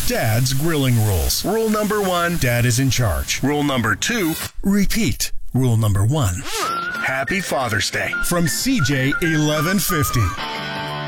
Dad's grilling rules. Rule number 1, Dad is in charge. Rule number 2, repeat. Rule number 1. Happy Father's Day from CJ 1150.